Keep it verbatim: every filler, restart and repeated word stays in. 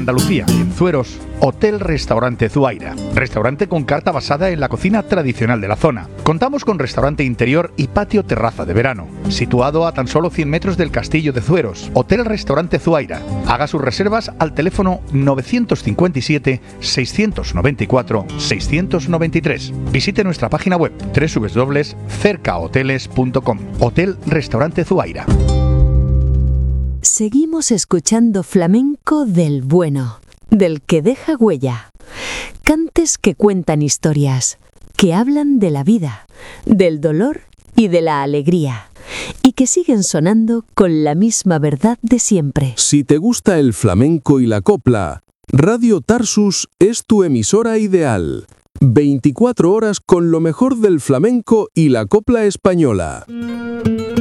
Andalucía, en Zueros, Hotel Restaurante Zuaira. Restaurante con carta basada en la cocina tradicional de la zona. Contamos con restaurante interior y patio terraza de verano. Situado a tan solo cien metros del Castillo de Zueros, Hotel Restaurante Zuaira. Haga sus reservas al teléfono novecientos cincuenta y siete, seiscientos noventa y cuatro, seiscientos noventa y tres. Visite nuestra página web doble u doble u doble u punto cercahoteles punto com. Hotel Restaurante Zuaira. Seguimos escuchando flamenco del bueno, del que deja huella. Cantes que cuentan historias, que hablan de la vida, del dolor y de la alegría, y que siguen sonando con la misma verdad de siempre. Si te gusta el flamenco y la copla, Radio Tarsus es tu emisora ideal. veinticuatro horas con lo mejor del flamenco y la copla española.